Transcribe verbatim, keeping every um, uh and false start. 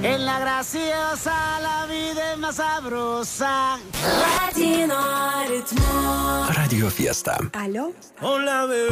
En la graciosa la vida es más sabrosa. Latino ritmo. Radio Fiesta. ¿Aló? Hola, bebé.